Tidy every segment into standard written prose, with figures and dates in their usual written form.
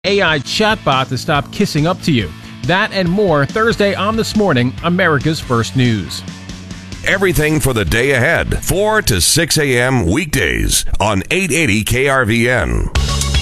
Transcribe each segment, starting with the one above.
AI chatbot to stop kissing up to you. That and more Thursday on This Morning, America's First News. Everything for the day ahead, 4 to 6 a.m. weekdays on 880 KRVN.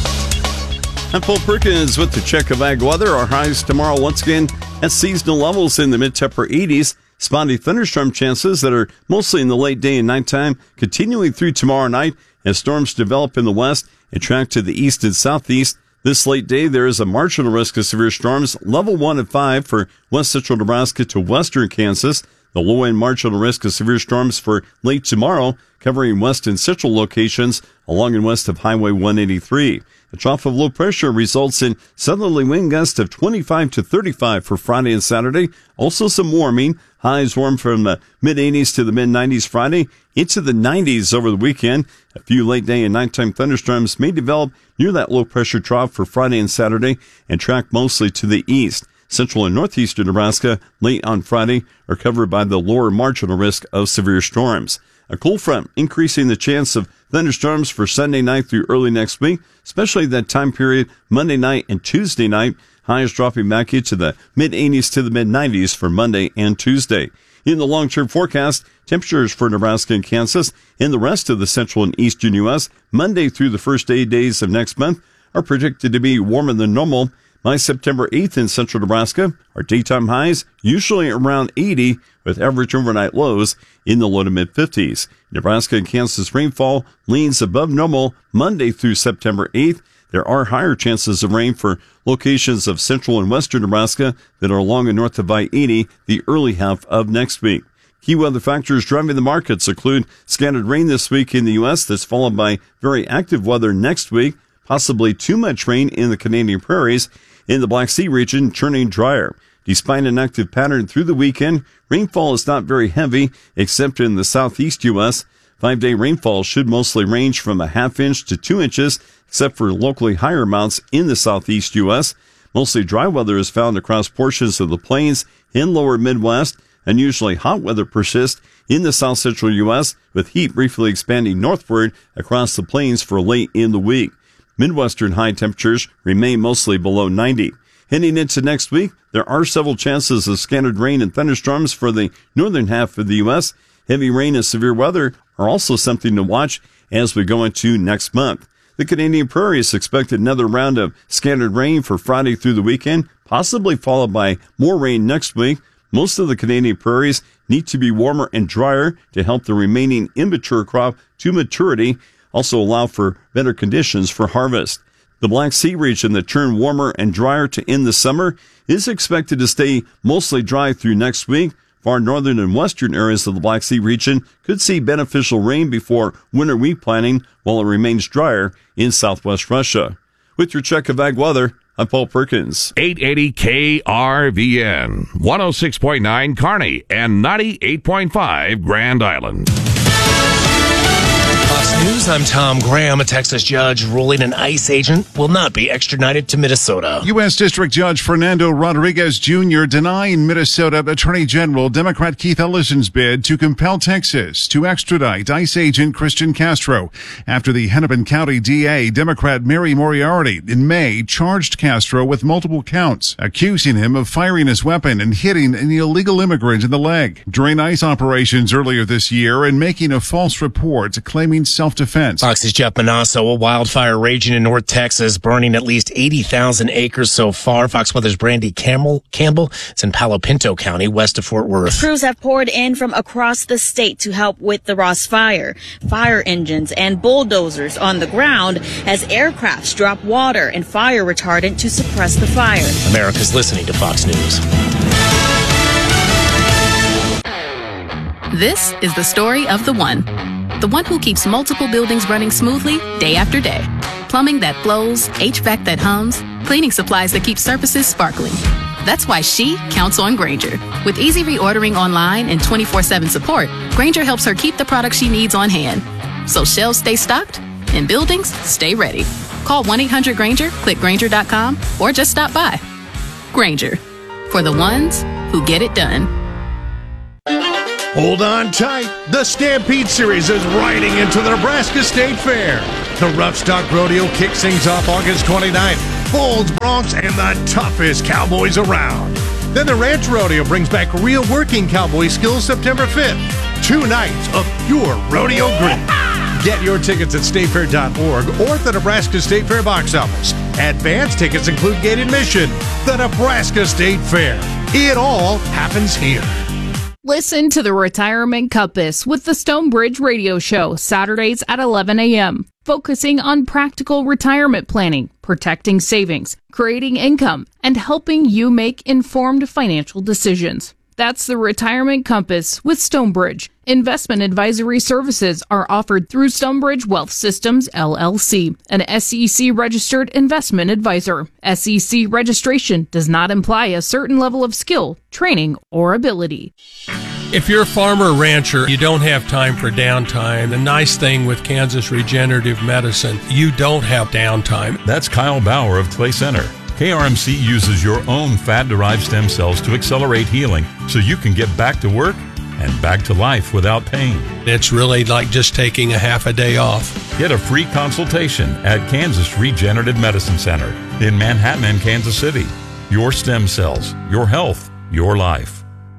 I'm Paul Perkins with the check of ag weather. Our highs tomorrow once again at seasonal levels in the mid-to-upper 80s. Spotty thunderstorm chances that are mostly in the late day and nighttime, continuing through tomorrow night as storms develop in the west and track to the east and southeast. This late day, there is a marginal risk of severe storms, level 1 and 5 for west central Nebraska to western Kansas. The low-end marginal risk of severe storms for late tomorrow, covering west and central locations along and west of Highway 183. A trough of low pressure results in southerly wind gusts of 25 to 35 for Friday and Saturday. Also some warming. Highs warm from the mid-80s to the mid-90s Friday, into the 90s over the weekend. A few late day and nighttime thunderstorms may develop near that low pressure trough for Friday and Saturday and track mostly to the east. Central and northeastern Nebraska late on Friday are covered by the lower marginal risk of severe storms. A cold front increasing the chance of thunderstorms for Sunday night through early next week, especially that time period Monday night and Tuesday night. Highs dropping back into the mid-80s to the mid-90s for Monday and Tuesday. In the long-term forecast, temperatures for Nebraska and Kansas and the rest of the central and eastern U.S. Monday through the first 8 days of next month are predicted to be warmer than normal. By September 8th in central Nebraska, our daytime highs usually around 80 with average overnight lows in the low to mid-50s. Nebraska and Kansas rainfall leans above normal Monday through September 8th. There are higher chances of rain for locations of central and western Nebraska that are along and north of I-80 the early half of next week. Key weather factors driving the markets include scattered rain this week in the U.S. that's followed by very active weather next week, possibly too much rain in the Canadian prairies. In the Black Sea region, turning drier. Despite an active pattern through the weekend, rainfall is not very heavy, except in the southeast U.S. 5-day rainfall should mostly range from a half inch to 2 inches, except for locally higher amounts in the southeast U.S. Mostly dry weather is found across portions of the plains and lower Midwest. Unusually hot weather persists in the south central U.S., with heat briefly expanding northward across the plains for late in the week. Midwestern high temperatures remain mostly below 90. Heading into next week, there are several chances of scattered rain and thunderstorms for the northern half of the U.S. Heavy rain and severe weather are also something to watch as we go into next month. The Canadian prairies expect another round of scattered rain for Friday through the weekend, possibly followed by more rain next week. Most of the Canadian prairies need to be warmer and drier to help the remaining immature crop to maturity, also allow for better conditions for harvest. The Black Sea region that turned warmer and drier to end the summer is expected to stay mostly dry through next week. Far northern and western areas of the Black Sea region could see beneficial rain before winter wheat planting, while it remains drier in southwest Russia. With your check of ag weather, I'm Paul Perkins. 880 KRVN, 106.9 Kearney, and 98.5 Grand Island. Fox News, I'm Tom Graham. A Texas judge ruling an ICE agent will not be extradited to Minnesota. U.S. District Judge Fernando Rodriguez Jr. denying Minnesota Attorney General Democrat Keith Ellison's bid to compel Texas to extradite ICE agent Christian Castro after the Hennepin County DA, Democrat Mary Moriarty, in May charged Castro with multiple counts, accusing him of firing his weapon and hitting an illegal immigrant in the leg during ICE operations earlier this year and making a false report claiming self-defense. Fox's Jeff Manasso. A wildfire raging in North Texas, burning at least 80,000 acres so far. Fox Weather's Brandy Campbell. It's in Palo Pinto County, west of Fort Worth. Crews have poured in from across the state to help with the Ross fire. Fire engines and bulldozers on the ground as aircrafts drop water and fire retardant to suppress the fire. America's listening to Fox News. This is the story of the one who keeps multiple buildings running smoothly day after day. Plumbing that flows, HVAC that hums, cleaning supplies that keep surfaces sparkling. That's why she counts on Grainger. With easy reordering online and 24/7 support, Grainger helps her keep the products she needs on hand. So shelves stay stocked and buildings stay ready. Call 1-800-GRAINGER, click Grainger.com, or just stop by. Grainger, for the ones who get it done. Hold on tight. The Stampede Series is riding into the Nebraska State Fair. The Rough Stock Rodeo kicks things off August 29th. Bulls, Broncs, and the toughest cowboys around. Then the Ranch Rodeo brings back real working cowboy skills September 5th. 2 nights of pure rodeo grit. Get your tickets at statefair.org or at the Nebraska State Fair box office. Advance tickets include gate admission. The Nebraska State Fair. It all happens here. Listen to the Retirement Compass with the Stonebridge Radio Show, Saturdays at 11 a.m., focusing on practical retirement planning, protecting savings, creating income, and helping you make informed financial decisions. That's the Retirement Compass with Stonebridge. Investment advisory services are offered through Stonebridge Wealth Systems, LLC, an SEC-registered investment advisor. SEC registration does not imply a certain level of skill, training, or ability. If you're a farmer or rancher, you don't have time for downtime. The nice thing with Kansas Regenerative Medicine, you don't have downtime. That's Kyle Bauer of Clay Center. KRMC uses your own fat-derived stem cells to accelerate healing so you can get back to work and back to life without pain. It's really like just taking a half a day off. Get a free consultation at Kansas Regenerative Medicine Center in Manhattan and Kansas City. Your stem cells, your health, your life.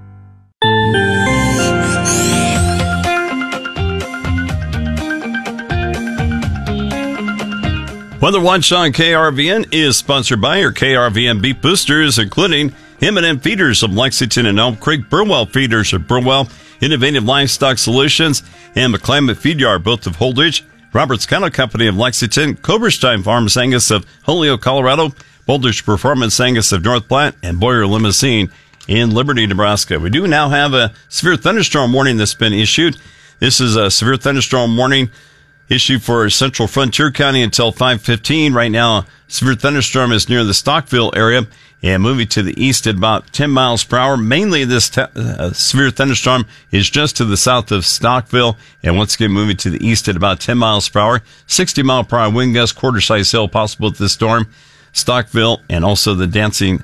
Weather Watch on KRVN is sponsored by your KRVN beef boosters, including M&M Feeders of Lexington and Elm Creek, Burwell Feeders of Burwell, Innovative Livestock Solutions, and McClymont Feed Yard, both of Holdridge, Roberts Cattle Company of Lexington, Coberstein Farms Angus of Holyoke, Colorado, Boulders Performance Angus of North Platte, and Boyer Limousine in Liberty, Nebraska. We do now have a severe thunderstorm warning that's been issued. This is a severe thunderstorm warning issued for Central Frontier County until 5:15. Right now, a severe thunderstorm is near the Stockville area and moving to the east at about 10 miles per hour. Mainly this severe thunderstorm is just to the south of Stockville and once again moving to the east at about 10 miles per hour. 60 mile per hour wind gust, quarter-size hail possible with this storm. Stockville and also the Dancing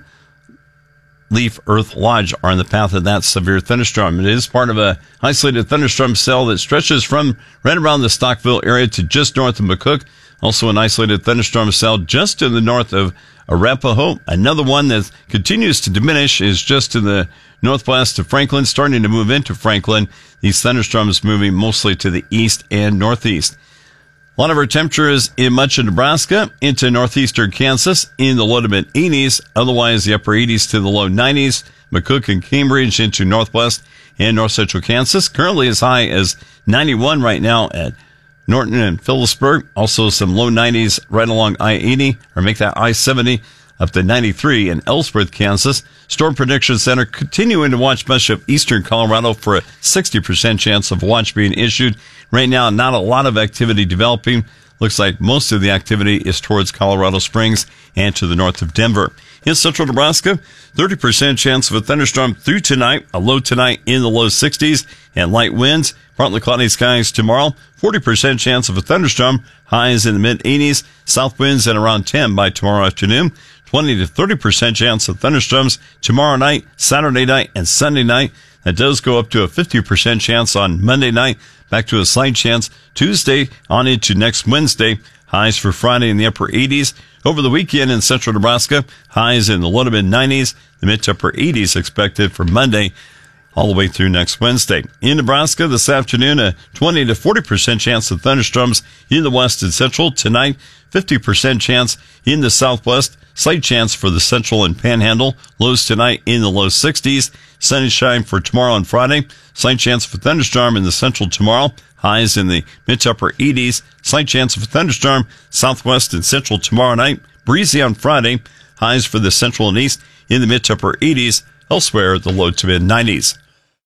Leaf Earth Lodge are in the path of that severe thunderstorm. It is part of a isolated thunderstorm cell that stretches from right around the Stockville area to just north of McCook. Also an isolated thunderstorm cell just to the north of Arapahoe. Another one that continues to diminish is just to the northwest of Franklin, starting to move into Franklin. These thunderstorms moving mostly to the east and northeast. A lot of our temperatures in much of Nebraska into northeastern Kansas in the low to mid 80s. Otherwise, the upper 80s to the low 90s. McCook and Cambridge into northwest and north central Kansas. Currently as high as 91 right now at Norton and Phillipsburg. Also some low 90s right along I-80 or make that I-70 up to 93 in Ellsworth, Kansas. Storm Prediction Center continuing to watch much of eastern Colorado for a 60% chance of watch being issued. Right now, not a lot of activity developing. Looks like most of the activity is towards Colorado Springs and to the north of Denver. In central Nebraska, 30% chance of a thunderstorm through tonight, a low tonight in the low 60s, and light winds. Partly cloudy skies tomorrow, 40% chance of a thunderstorm, highs in the mid 80s, south winds at around 10 by tomorrow afternoon. 20 to 30% chance of thunderstorms tomorrow night, Saturday night, and Sunday night. That does go up to a 50% chance on Monday night, back to a slight chance Tuesday on into next Wednesday. Highs for Friday in the upper 80s. Over the weekend in central Nebraska, highs in the low to mid 90s, the mid to upper 80s expected for Monday, all the way through next Wednesday. In Nebraska this afternoon, a 20 to 40% chance of thunderstorms in the west and central. Tonight, 50% chance in the southwest. Slight chance for the central and panhandle. Lows tonight in the low 60s. Sunshine for tomorrow and Friday. Slight chance for thunderstorm in the central tomorrow. Highs in the mid to upper 80s. Slight chance of a thunderstorm southwest and central tomorrow night. Breezy on Friday. Highs for the central and east in the mid to upper 80s. Elsewhere, the low to mid 90s.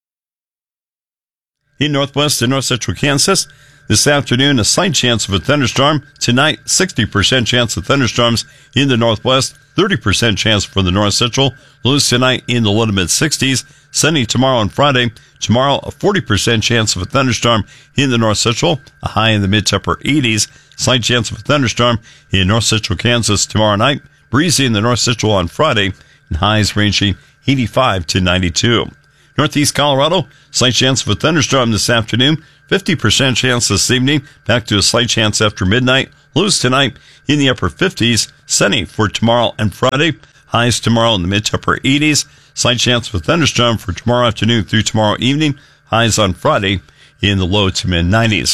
In northwest and north central Kansas, this afternoon, a slight chance of a thunderstorm. Tonight, 60% chance of thunderstorms in the northwest, 30% chance for the north central. Lows tonight in the low to mid 60s. Sunny tomorrow and Friday. Tomorrow, a 40% chance of a thunderstorm in the north central, a high in the mid to upper 80s. Slight chance of a thunderstorm in north central Kansas tomorrow night. Breezy in the north central on Friday, and highs ranging 85 to 92. Northeast Colorado, slight chance of a thunderstorm this afternoon. 50% chance this evening. Back to a slight chance after midnight. Lows tonight in the upper 50s. Sunny for tomorrow and Friday. Highs tomorrow in the mid to upper 80s. Slight chance for thunderstorm for tomorrow afternoon through tomorrow evening. Highs on Friday in the low to mid 90s.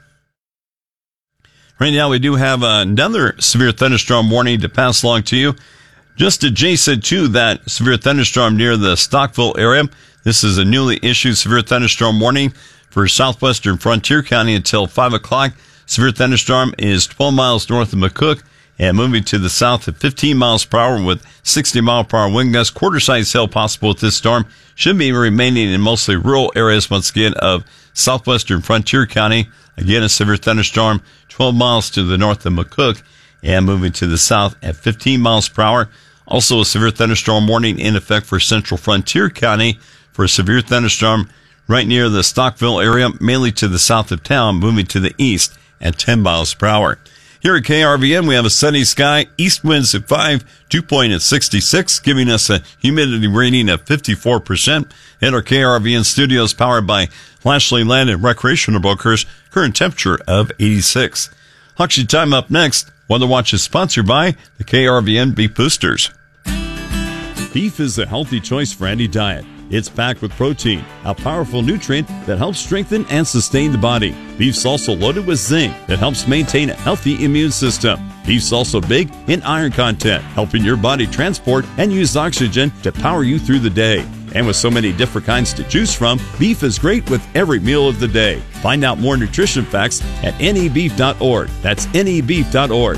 Right now we do have another severe thunderstorm warning to pass along to you. Just adjacent to that severe thunderstorm near the Stockville area. This is a newly issued severe thunderstorm warning for southwestern Frontier County until 5 o'clock. Severe thunderstorm is 12 miles north of McCook and moving to the south at 15 miles per hour with 60 mile per hour wind gusts. Quarter-size hail possible with this storm. Should be remaining in mostly rural areas, once again, of southwestern Frontier County. Again, a severe thunderstorm 12 miles to the north of McCook and moving to the south at 15 miles per hour. Also, a severe thunderstorm warning in effect for central Frontier County for a severe thunderstorm right near the Stockville area, mainly to the south of town, moving to the east at 10 miles per hour. Here at KRVN, we have a sunny sky, east winds at 5, dew point at 66, giving us a humidity rating of 54%. And our KRVN studios powered by Lashley Land and Recreational Brokers, current temperature of 86. Auction time up next. Weather Watch is sponsored by the KRVN Beef Boosters. Beef is a healthy choice for any diet. It's packed with protein, a powerful nutrient that helps strengthen and sustain the body. Beef's also loaded with zinc that helps maintain a healthy immune system. Beef's also big in iron content, helping your body transport and use oxygen to power you through the day. And with so many different kinds to choose from, beef is great with every meal of the day. Find out more nutrition facts at nebeef.org. That's nebeef.org.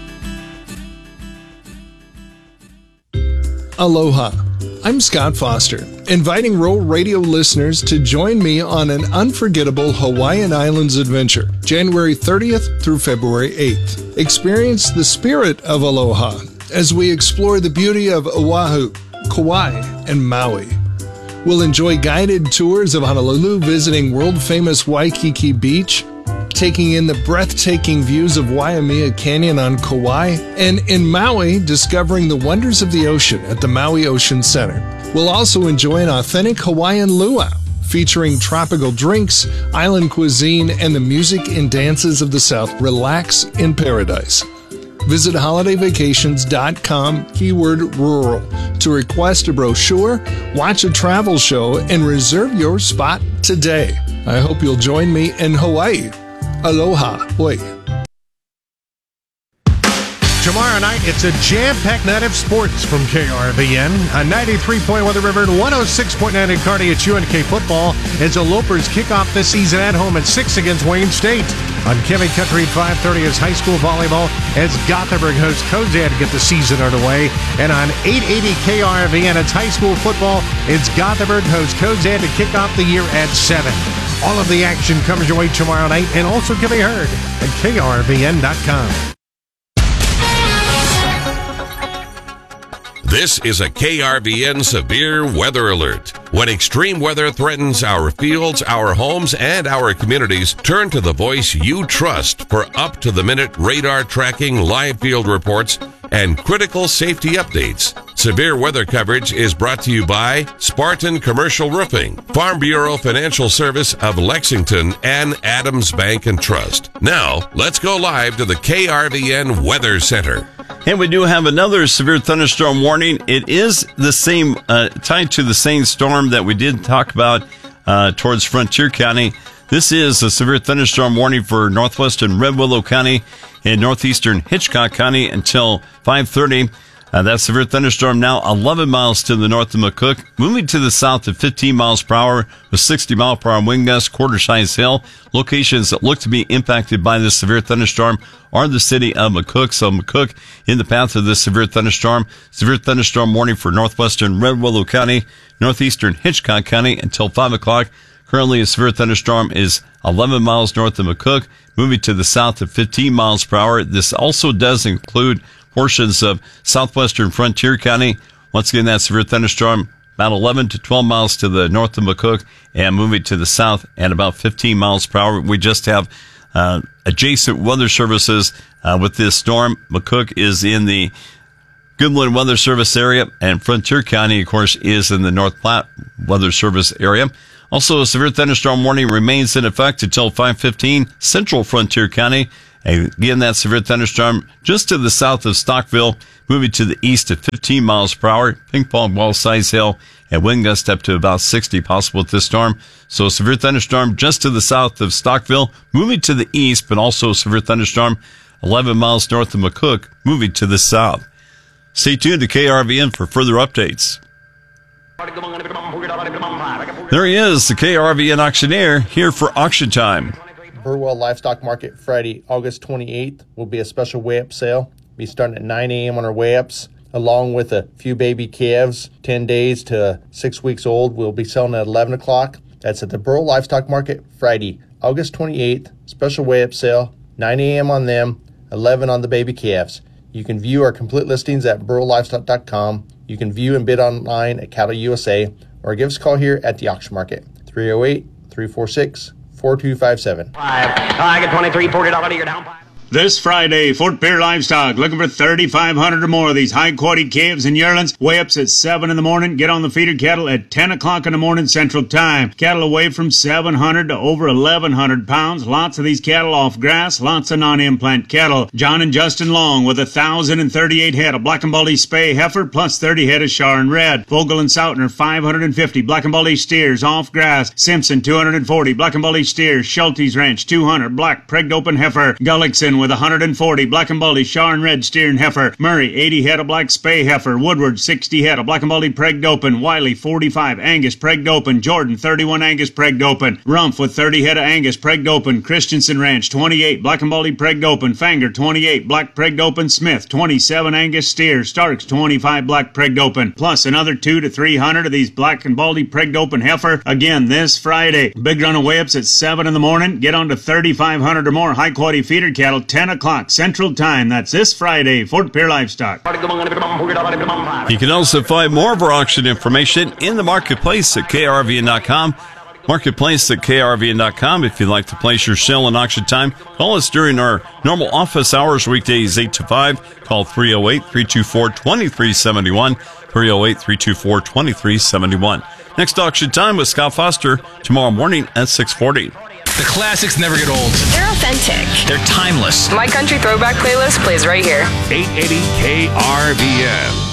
Aloha. I'm Scott Foster, inviting Rural Radio listeners to join me on an unforgettable Hawaiian Islands adventure, January 30th through February 8th. Experience the spirit of aloha as we explore the beauty of Oahu, Kauai, and Maui. We'll enjoy guided tours of Honolulu, visiting world-famous Waikiki Beach, taking in the breathtaking views of Waimea Canyon on Kauai, and in Maui, discovering the wonders of the ocean at the Maui Ocean Center. We'll also enjoy an authentic Hawaiian luau, featuring tropical drinks, island cuisine, and the music and dances of the South. Relax in paradise. Visit holidayvacations.com, keyword rural, to request a brochure, watch a travel show, and reserve your spot today. I hope you'll join me in Hawaii. Aloha. Oi. Tomorrow night, it's a jam-packed night of sports from KRVN. A 93.1 The River and 106.9 in Kearney at UNK football as the Lopers kick off this season at home at 6 against Wayne State. On Kevin Country at 5:30 is high school volleyball as Gothenburg hosts Kozad to get the season underway. And on 880 KRVN, it's high school football. It's Gothenburg hosts Kozad to kick off the year at 7. All of the action comes your way tomorrow night and also can be heard at KRVN.com. This is a KRVN severe weather alert. When extreme weather threatens our fields, our homes, and our communities, turn to the voice you trust for up-to-the-minute radar tracking, live field reports, and critical safety updates. Severe weather coverage is brought to you by Spartan Commercial Roofing, Farm Bureau Financial Service of Lexington, and Adams Bank and Trust. Now, let's go live to the KRVN Weather Center. And we do have another severe thunderstorm warning. It is the same, tied to the same storm that we did talk about towards Frontier County. This is a severe thunderstorm warning for northwestern Red Willow County and northeastern Hitchcock County until 5:30. That severe thunderstorm now 11 miles to the north of McCook, moving to the south at 15 miles per hour with 60 mile per hour wind gusts, quarter-size hail. Locations that look to be impacted by this severe thunderstorm are the city of McCook. So McCook in the path of this severe thunderstorm. Severe thunderstorm warning for northwestern Red Willow County, northeastern Hitchcock County until 5 o'clock. Currently, a severe thunderstorm is 11 miles north of McCook, moving to the south at 15 miles per hour. This also does include portions of southwestern Frontier County. Once again, that severe thunderstorm about 11 to 12 miles to the north of McCook and moving to the south at about 15 miles per hour. We just have adjacent weather services with this storm. McCook is in the Goodland Weather Service area, and Frontier County, of course, is in the North Platte Weather Service area. Also, a severe thunderstorm warning remains in effect until 5:15 Central Frontier County And again, that severe thunderstorm just to the south of Stockville, moving to the east at 15 miles per hour. Ping pong ball size hail and wind gust up to about 60 possible with this storm. So a severe thunderstorm just to the south of Stockville, moving to the east, but also a severe thunderstorm 11 miles north of McCook, moving to the south. Stay tuned to KRVN for further updates. There he is, the KRVN auctioneer, here for auction time. Burwell Livestock Market Friday, August 28th will be a special weigh-up sale. Be starting at 9 a.m. on our weigh-ups, along with a few baby calves, 10 days to 6 weeks old. We'll be selling at 11 o'clock. That's at the Burwell Livestock Market Friday, August 28th. Special weigh-up sale, 9 a.m. on them, 11 on the baby calves. You can view our complete listings at burrowlivestock.com. You can view and bid online at Cattle USA, or give us a call here at the auction market, 308-346-4257. I get $23, $40 your down. This Friday, Fort Pierre Livestock looking for 3,500 or more of these high-quality calves and yearlings. Weigh-ups at 7 in the morning. Get on the feeder cattle at 10 o'clock in the morning Central Time. Cattle away from 700 to over 1,100 pounds. Lots of these cattle off grass. Lots of non-implant cattle. John and Justin Long with 1,038 head of Black and Baldy Spay heifer plus 30 head of Char and Red. Vogel and Sautner 550 Black and Baldy steers off grass. Simpson 240 Black and Baldy steers. Schulte's Ranch 200 Black Pregged Open heifer. Gullickson with 140 Black and Baldy Char and Red steer and heifer. Murray 80 head of Black Spay heifer. Woodward 60 head of Black and Baldy Pregged Open. Wiley 45 Angus Pregged Open. Jordan 31 Angus Pregged Open. Rumpf with 30 head of Angus Pregged Open. Christensen Ranch 28 Black and Baldy Pregged Open. Fanger 28 Black Pregged Open. Smith 27 Angus steer. Starks 25 Black Pregged Open. Plus another 200 to 300 of these Black and Baldy Pregged Open heifer. Again this Friday. Big run of weigh-ups at 7 in the morning. Get on to 3,500 or more high quality feeder cattle 10 o'clock Central Time. That's this Friday, Fort Pierre Livestock. You can also find more of our auction information in the marketplace at krvn.com. Marketplace at krvn.com. If you'd like to place your sale in auction time, call us during our normal office hours, weekdays 8 to 5. Call 308-324-2371. 308-324-2371. Next auction time with Scott Foster tomorrow morning at 6:40. The classics never get old. They're authentic. They're timeless. My Country Throwback playlist plays right here. 880 KRVN.